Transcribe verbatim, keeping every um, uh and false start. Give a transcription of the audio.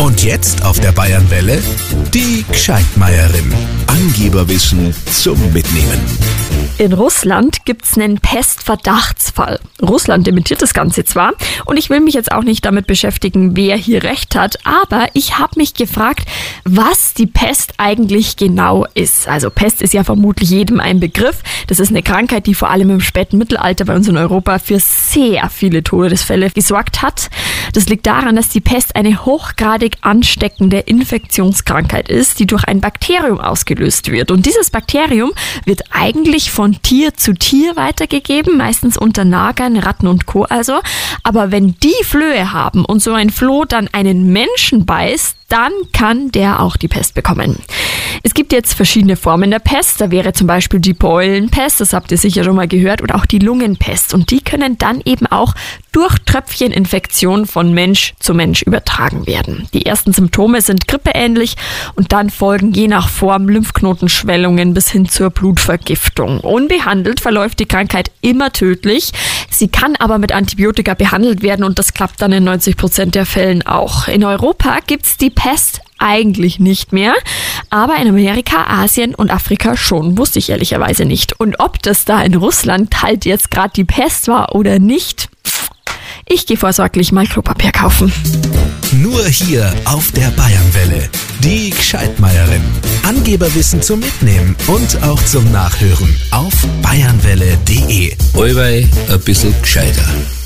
Und jetzt auf der Bayernwelle die Gscheitmeierin. Angeberwissen zum Mitnehmen. In Russland gibt's einen Pestverdachtsfall. Russland dementiert das Ganze zwar und ich will mich jetzt auch nicht damit beschäftigen, wer hier recht hat, aber ich habe mich gefragt, was die Pest eigentlich genau ist. Also Pest ist ja vermutlich jedem ein Begriff. Das ist eine Krankheit, die vor allem im späten Mittelalter bei uns in Europa für sehr viele Todesfälle gesorgt hat. Das liegt daran, dass die Pest eine hochgradig ansteckende Infektionskrankheit ist, die durch ein Bakterium ausgelöst wird. Und dieses Bakterium wird eigentlich von Tier zu Tier weitergegeben, meistens unter Nagern, Ratten und Co. also. Aber wenn die Flöhe haben und so ein Floh dann einen Menschen beißt, dann kann der auch die Pest bekommen. Es gibt jetzt verschiedene Formen der Pest. Da wäre zum Beispiel die Beulenpest, das habt ihr sicher schon mal gehört, oder auch die Lungenpest. Und die können dann eben auch durch Tröpfcheninfektion von Mensch zu Mensch übertragen werden. Die ersten Symptome sind grippeähnlich und dann folgen je nach Form Lymphknotenschwellungen bis hin zur Blutvergiftung. Unbehandelt verläuft die Krankheit immer tödlich. Sie kann aber mit Antibiotika behandelt werden und das klappt dann in neunzig Prozent der Fällen auch. In Europa gibt's die Pest eigentlich nicht mehr, aber in Amerika, Asien und Afrika schon, wusste ich ehrlicherweise nicht. Und ob das da in Russland halt jetzt gerade die Pest war oder nicht, ich gehe vorsorglich mal Klopapier kaufen. Nur hier auf der Bayernwelle. Die Gscheitmeierin. Angeberwissen zum Mitnehmen und auch zum Nachhören auf bayernwelle punkt de. Allweil ein bisschen gescheiter.